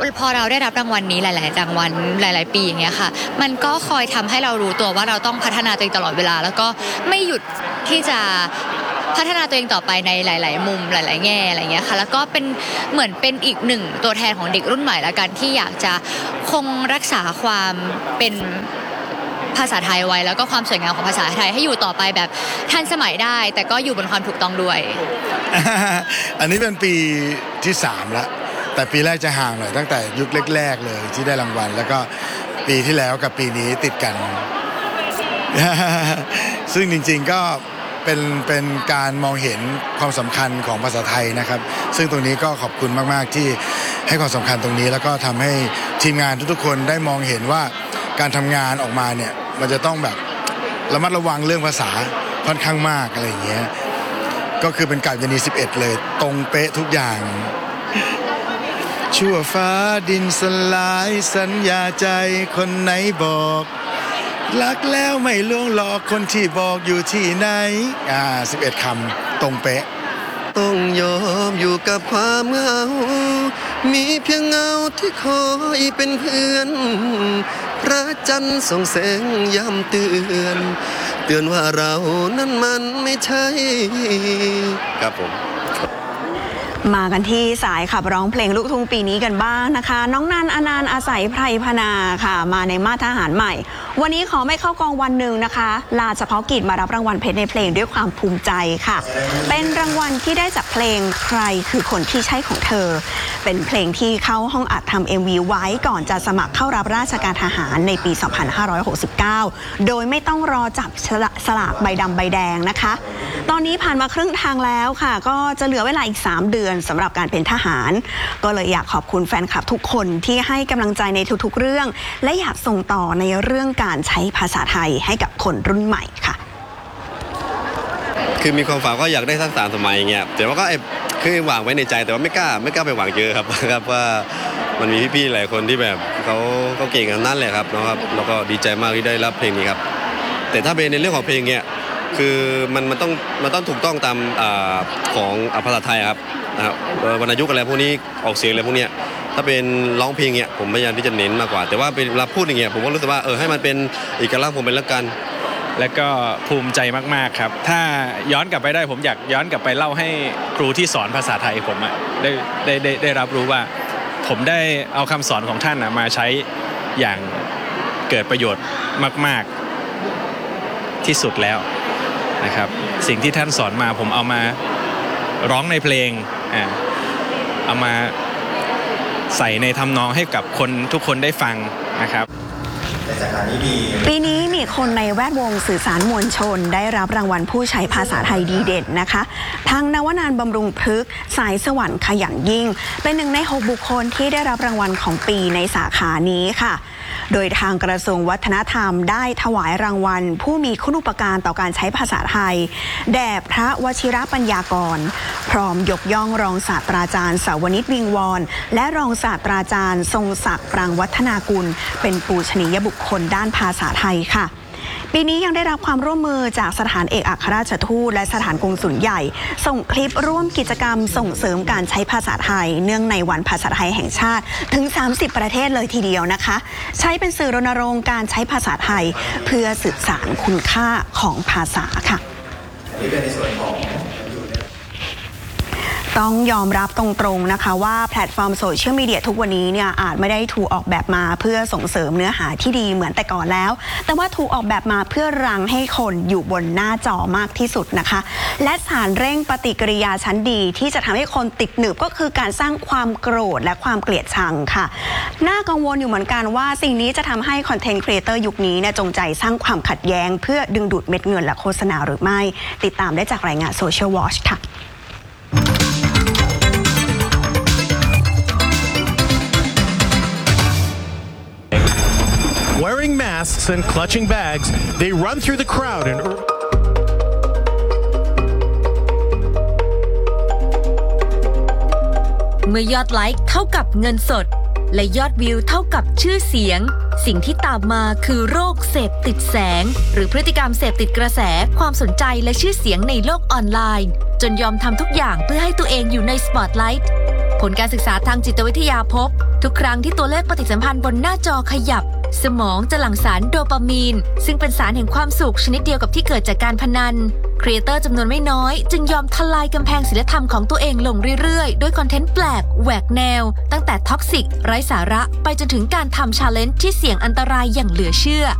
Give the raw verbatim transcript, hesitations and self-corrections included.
พอเราได้รับรางวัลนี้หลายๆรางวัลหลายๆปีอย่างเงี้ยค่ะมันก็คอยทำให้เรารู้ตัวว่าเราต้องพัฒนาตัวเองตลอดเวลาแล้วก็ไม่หยุดที่จะพัฒนาตัวเองต่อไปในหลายๆมุมหลายๆแง่อะไรเงี้ยค่ะแล้วก็เป็นเหมือนเป็นอีกหนึ่งตัวแทนของเด็กรุ่นใหม่ละกันที่อยากจะคงรักษาความเป็นภาษาไทยไว้แล้วก็ความสวยงามของภาษาไทยให้อยู่ต่อไปแบบทันสมัยได้แต่ก็อยู่บนความถูกต้องด้วยอันนี้เป็นปีที่สามแล้วแต่ปีแรกจะห่างหน่อยตั้งแต่ยุคแรกๆเลยที่ได้รางวัลแล้วก็ปีที่แล้วกับปีนี้ติดกัน ซึ่งจริงๆก็เป็นเป็นการมองเห็นความสำคัญของภาษาไทยนะครับซึ่งตรงนี้ก็ขอบคุณมากๆที่ให้ความสำคัญตรงนี้แล้วก็ทำให้ทีมงานทุกๆคนได้มองเห็นว่าการทำงานออกมาเนี่ยมันจะต้องแบบระมัดระวังเรื่องภาษาค่อนข้างมากอะไรอย่างเงี้ยก็คือเป็นกาญจนาสิบเอ็ดเลยตรงเป๊ะทุกอย่างชั่วฟ้าดินสลายสัญญาใจคนไหนบอกรักแล้วไม่ลวงหลอกคนที่บอกอยู่ที่ไหนอ่าสิบเอ็ดคำตรงเป๊ะต้องยอมอยู่กับความเหงามีเพียงเงาที่คอยเป็นเพื่อนพระจันทร์ส่องแสงย้ำเตือนเตือนว่าเรานั้นมันไม่ใช่ครับผมมากันที่สายขับร้องเพลงลูกทุ่งปีนี้กันบ้างนะคะน้องนันอนันต์อาศัยไพรพนาค่ะมาในมาตรทหารใหม่วันนี้ขอไม่เข้ากองวันหนึ่งนะคะลาเฉพาะกิจมารับรางวัลเพชรในเพลงด้วยความภูมิใจค่ะเป็นรางวัลที่ได้จากเพลงใครคือคนที่ใช่ของเธอเป็นเพลงที่เข้าห้องอัดทำ เอ็ม วี ไว้ก่อนจะสมัครเข้ารับราชการทหารในปี สองพันห้าร้อยหกสิบเก้า โดยไม่ต้องรอจับสลากใบดำใบแดงนะคะตอนนี้ผ่านมาครึ่งทางแล้วค่ะก็จะเหลือเวลาอีกสามเดือนสำหรับการเป็นทหารก็เลยอยากขอบคุณแฟนคลับทุกคนที่ให้กำลังใจในทุกๆเรื่องและอยากส่งต่อในเรื่องการใช้ภาษาไทยให้กับคนรุ่นใหม่ค่ะคือมีความฝันก็อยากได้สักสามสมัยอย่างเงี้ยแต่ว่าก็คือวางไว้ในใจแต่ว่าไม่กล้าไม่กล้าไปหวังเยอะครับครับว่ามันมีพี่ๆหลายคนที่แบบเขาเขาเก่งกันนั่นแหละครับนะครับแล้วก็ดีใจมากที่ได้รับเพลงนี้ครับแต่ถ้าเป็นในเรื่องของเพลงเนี้ยคือมันมันต้องมันต้องถูกต้องตามอ่าของภาษาไทยครับนะครับวรรณยุกต์อะไรพวกนี้ออกเสียงอะไรพวกเนี้ยถ้าเป็นร้องเพลงเนี้ยผมพยายามที่จะเน้นมากกว่าแต่ว่าเป็นเวลาพูดอย่างเงี้ยผมก็รู้สึกว่าเออให้มันเป็นเอกลักษณ์ผมเป็นละกันและก็ภูมิใจมากๆครับถ้าย้อนกลับไปได้ผมอยากย้อนกลับไปเล่าให้ครูที่สอนภาษาไทยผมอะได้ได้ได้ได้รับรู้ว่าผมได้เอาคำสอนของท่านมาใช้อย่างเกิดประโยชน์มากๆที่สุดแล้วนะครับสิ่งที่ท่านสอนมาผมเอามาร้องในเพลงอ่าเอามาใส่ในทำนองให้กับคนทุกคนได้ฟังนะครับปีนี้มีคนในแวดวงสื่อสารมวลชนได้รับรางวัลผู้ใช้ภาษาไทยดีเด่นนะคะทางนวนานบำรุงพฤกษ์สายสวรรค์ขยันยิ่งเป็นหนึ่งในหกบุคคลที่ได้รับรางวัลของปีในสาขานี้ค่ะโดยทางกระทรวงวัฒนธรรมได้ถวายรางวัลผู้มีคุณูปการต่อการใช้ภาษาไทยแด่พระวชิรปัญญากรพร้อมยกย่องรองศาสตราจารย์สาวนิชวิงวอนและรองศาสตราจารย์ทรงศักดิ์ปรางวัฒนากุลเป็นปูชนียบุคคลด้านภาษาไทยค่ะปีนี้ยังได้รับความร่วมมือจากสถานเอกอัครราชทูตและสถานกงสุลใหญ่ส่งคลิปร่วมกิจกรรมส่งเสริมการใช้ภาษาไทยเนื่องในวันภาษาไทยแห่งชาติถึงสามสิบประเทศเลยทีเดียวนะคะใช้เป็นสื่อรณรงค์การใช้ภาษาไทยเพื่อสืบสานคุณค่าของภาษาค่ะนี่เป็นในส่วนของต้องยอมรับตรงๆนะคะว่าแพลตฟอร์มโซเชียลมีเดียทุกวันนี้เนี่ยอาจไม่ได้ถูกออกแบบมาเพื่อส่งเสริมเนื้อหาที่ดีเหมือนแต่ก่อนแล้วแต่ว่าถูกออกแบบมาเพื่อรังให้คนอยู่บนหน้าจอมากที่สุดนะคะและสารเร่งปฏิกิริยาชั้นดีที่จะทำให้คนติดหนึบก็คือการสร้างความโกรธและความเกลียดชังค่ะน่ากังวลอยู่เหมือนกันว่าสิ่งนี้จะทำให้คอนเทนต์ครีเอเตอร์ยุคนี้เนี่ยจงใจสร้างความขัดแย้งเพื่อดึงดูดเม็ดเงินและโฆษณาหรือไม่ติดตามได้จากรายงาน Social Watch ค่ะ Wearing masks and clutching bags, they run through the crowd and เมื่อยอดไลค์เท่ากับเงินสดและยอดวิวเท่ากับชื่อเสียงสิ่งที่ตามมาคือโรคเสพติดแสงหรือพฤติกรรมเสพติดกระแสความสนใจและชื่อเสียงในโลกออนไลน์จนยอมทำทุกอย่างเพื่อให้ตัวเองอยู่ในสปอตไลท์ผลการศึกษาทางจิตวิทยาพบทุกครั้งที่ตัวเลขปฏิสัมพันธ์บนหน้าจอขยับสมองจะหลั่งสารโดปามีนซึ่งเป็นสารแห่งความสุขชนิดเดียวกับที่เกิดจากการพนันครีเอเตอร์จำนวนไม่น้อยจึงยอมทลายกำแพงศีลธรรมของตัวเองลงเรื่อยๆด้วยคอนเทนต์แปลกแหวกแนวตั้งแต่ท็อกซิกไร้สาระไปจนถึงการทำชาเลนจ์ที่เสี่ยงอันตรายอย่างเหลือเชื่อ